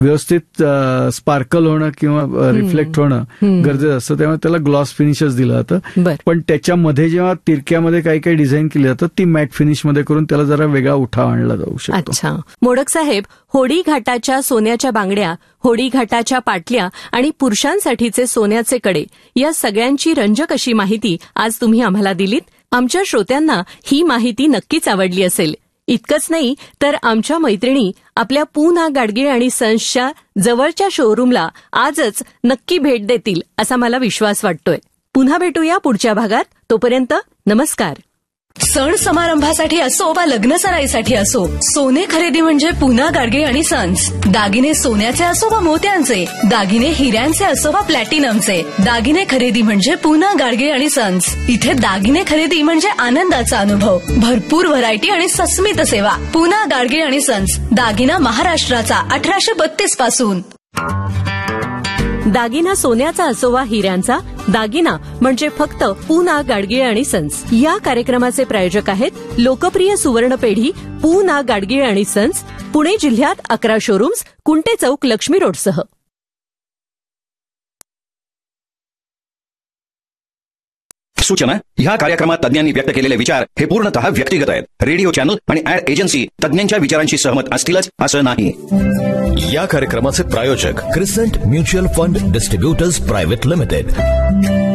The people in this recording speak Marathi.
व्यवस्थित स्पार्कल होणं किंवा रिफ्लेक्ट होणं गरजेचं असतं, त्यामुळे त्याला ग्लॉस फिनिशच दिलं जातं. पण त्याच्यामध्ये जेव्हा तिरक्यामध्ये काही काही डिझाईन केली जातं ती मॅट फिनिशमध्ये करून त्याला जरा वेगळा उठाव आणला जाऊ शकतो. अच्छा. मोडक साहेब, होडी घाटाच्या सोन्याच्या बांगड्या, होडी घाटाच्या पाटल्या आणि पुरुषांसाठीचे सोन्याचे कडे या सगळ्यांची रंजक अशी माहिती आज तुम्ही आम्हाला दिलीत. आमच्या श्रोत्यांना ही माहिती नक्कीच आवडली असेल. इतकंच नाही तर आमच्या मैत्रिणी आपल्या पूना गाडगीळ आणि सन्सच्या जवळच्या शोरूमला आजच नक्की भेट देतील असा मला विश्वास वाटतोय. पुन्हा भेटूया पुढच्या भागात. तोपर्यंत नमस्कार. सण समारंभासाठी असो वा लग्न सराईसाठी असो, सोने खरेदी म्हणजे पुना गाडगीळ आणि सन्स. दागिने सोन्याचे असो वा मोत्यांचे, दागिने हिऱ्यांचे असो वा प्लॅटिनमचे, दागिने खरेदी म्हणजे पुना गाडगीळ आणि सन्स. इथे दागिने खरेदी म्हणजे आनंदाचा अनुभव, भरपूर व्हरायटी आणि सस्मित सेवा. पुना गाडगीळ आणि सन्स, दागिना महाराष्ट्राचा 1832 पासून. दागिना सोन्याचा असो वा हिऱ्यांचा, दागिना म्हणजे फक्त पूना गाडगीळ आणि सन्स. या कार्यक्रमाचे प्रायोजक आहेत लोकप्रिय सुवर्ण पेढी पूना गाडगीळ आणि सन्स, पुणे जिल्ह्यात 11 शोरूम्स, कुंटे चौक, लक्ष्मी रोडसह. सूचना: ह्या कार्यक्रमात तज्ञांनी व्यक्त केलेले विचार हे पूर्णतः व्यक्तिगत आहेत. रेडिओ चॅनल आणि ऍड एजन्सी तज्ञांच्या विचारांशी सहमत असतीलच असं नाही. या कार्यक्रमाचे प्रायोजक crescent mutual fund distributors private limited.